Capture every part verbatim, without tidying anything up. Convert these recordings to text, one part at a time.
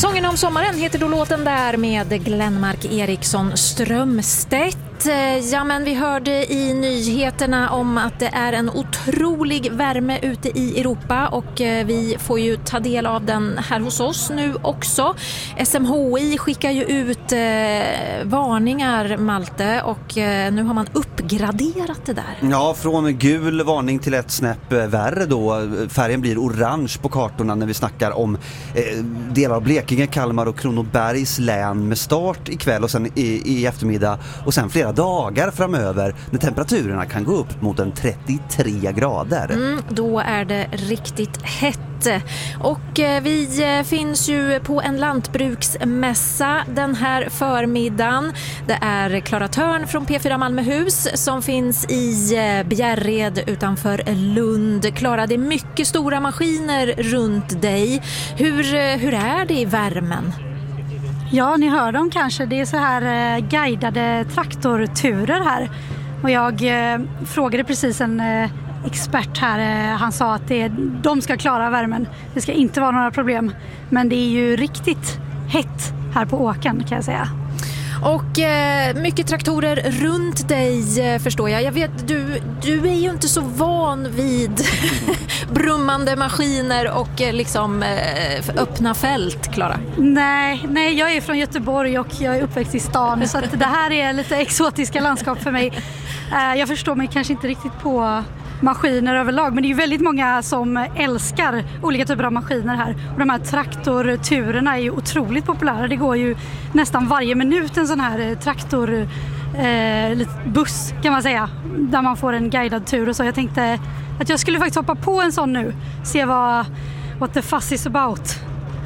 Sången om sommaren heter då låten där med Glenmark Eriksson Strömstedt. Ja, men vi hörde i nyheterna om att det är en otrolig värme ute i Europa och vi får ju ta del av den här hos oss nu också. S M H I skickar ju ut eh, varningar, Malte, och eh, nu har man uppgraderat det där. Ja, från gul varning till ett snäpp värre då. Färgen blir orange på kartorna när vi snackar om eh, delar av Blekinge, Kalmar och Kronobergs län med start ikväll och sen i, i eftermiddag och sen flera dagar framöver när temperaturerna kan gå upp mot en trettiotre grader. Mm, då är det riktigt hett. Och eh, vi eh, finns ju på en lantbruksmässa den här förmiddagen. Det är Klara Törn från P fyra Malmöhus som finns i eh, Bjärred utanför Lund. Klara, det är mycket stora maskiner runt dig. Hur, eh, hur är det i värmen? Ja, ni hör dem kanske. Det är så här eh, guidade traktorturer här. Och jag eh, frågade precis en eh, expert här. Eh, han sa att det, de ska klara värmen. Det ska inte vara några problem. Men det är ju riktigt hett här på åkern, kan jag säga. Och eh, mycket traktorer runt dig, eh, förstår jag. Jag vet, du, du är ju inte så van vid brummande maskiner och eh, liksom eh, öppna fält, Klara. Nej, nej, jag är från Göteborg och jag är uppväxt i stan. Så att det här är lite exotiska landskap för mig. Eh, jag förstår mig kanske inte riktigt på maskiner överlag, men det är ju väldigt många som älskar olika typer av maskiner här. Och de här traktorturerna är ju otroligt populära. Det går ju nästan varje minut en sån här traktor eh, buss, kan man säga, där man får en guidad tur och så. Jag tänkte att jag skulle faktiskt hoppa på en sån nu, se vad what the fuss is about.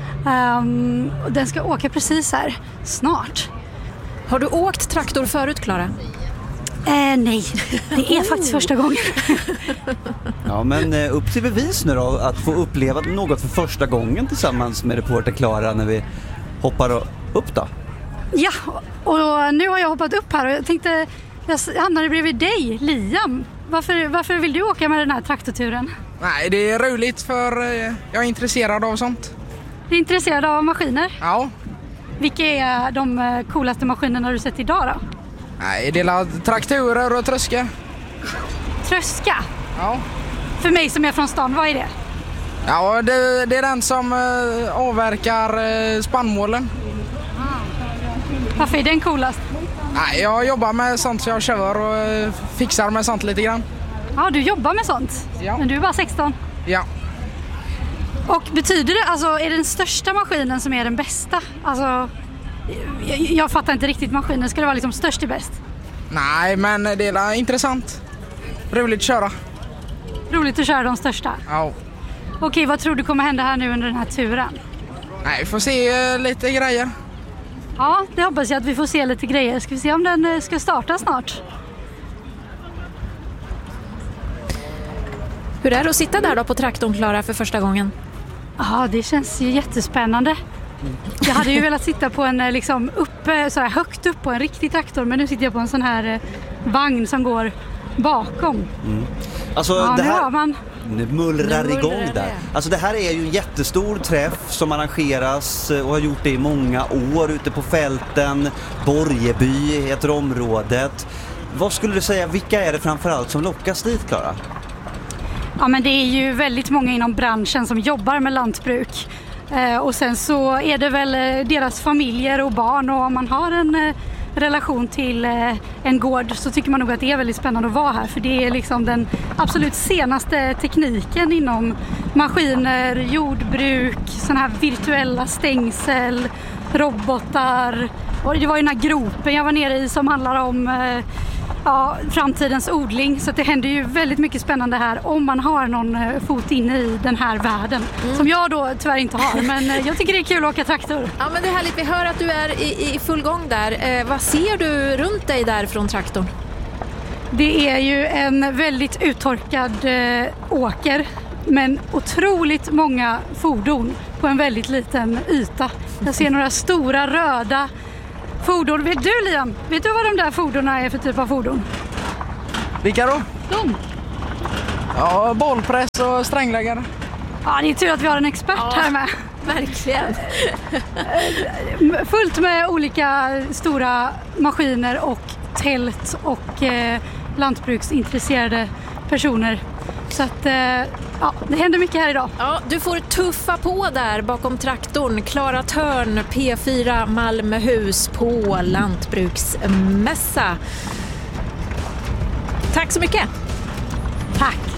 Um, den ska åka precis här snart. Har du åkt traktor förut, Klara? Eh, nej, det är faktiskt första gången. Ja, men eh, upp till bevis nu då, att få uppleva något för första gången tillsammans med reporter Klara när vi hoppar upp då. Ja, och nu har jag hoppat upp här och jag tänkte, jag hamnade bredvid dig, Liam. Varför, varför vill du åka med den här traktorturen? Nej, det är roligt för eh, jag är intresserad av sånt. Du är intresserad av maskiner? Ja. Vilka är de coolaste maskinerna du sett idag då? Nej, det är traktorer och tröska. Tröska? Ja. För mig som är från stan, vad är det? Ja, det, det är den som eh, avverkar eh, spannmålen. Varför är den coolast? Nej, jag jobbar med sånt så jag kör och eh, fixar med sånt lite grann. Ja, du jobbar med sånt? Ja. Men du är bara sexton? Ja. Och betyder det, alltså är det den största maskinen som är den bästa? Alltså, jag, jag fattar inte riktigt maskinen. Ska det vara liksom störst till bäst? Nej, men det är intressant. Roligt att köra. Roligt att köra de största? Ja. Okej, vad tror du kommer hända här nu under den här turen? Nej, vi får se uh, lite grejer. Ja, det hoppas jag att vi får se lite grejer. Ska vi se om den uh, ska starta snart? Hur är det att sitta där då på traktorn, Klara, för första gången? Ja, det känns ju jättespännande. Jag hade ju velat sitta på en liksom uppe, så här högt upp på en riktig traktor, men nu sitter jag på en sån här vagn som går bakom. Mm. Alltså, ja, det nu här... har man... Nu mullrar Nu igång mullrar där. Alltså det här är ju en jättestor träff som arrangeras och har gjort det i många år ute på fälten. Borgeby heter området. Vad skulle du säga, vilka är det framförallt som lockas dit, Klara? Ja, men det är ju väldigt många inom branschen som jobbar med lantbruk. Eh, och sen så är det väl deras familjer och barn, och om man har en eh, relation till eh, en gård så tycker man nog att det är väldigt spännande att vara här, för det är liksom den absolut senaste tekniken inom maskiner, jordbruk, sådana här virtuella stängsel, robotar, och det var ju den här gropen jag var nere i som handlar om eh, ja, framtidens odling, så det händer ju väldigt mycket spännande här om man har någon eh, fot inne i den här världen, mm. som jag då tyvärr inte har, men eh, jag tycker det är kul att åka traktor. Ja, men det är härligt, vi hör att du är i, i full gång där. Eh, vad ser du runt dig där från traktorn? Det är ju en väldigt uttorkad eh, åker, men otroligt många fordon på en väldigt liten yta. Jag ser några stora röda fordon. Vet du, Liam? Vet du vad de där fordonen är för typ av fordon? Vilka då? De. Ja, bollpress och strängläggare. Ja, det är tur att vi har en expert Ja. här med. Verkligen. Fullt med olika stora maskiner och tält och eh, lantbruksintresserade personer. Så att eh, ja, det händer mycket här idag. Ja, du får tuffa på där bakom traktorn. Klara Törn, P fyra Malmöhus på lantbruksmässa. Tack så mycket. Tack.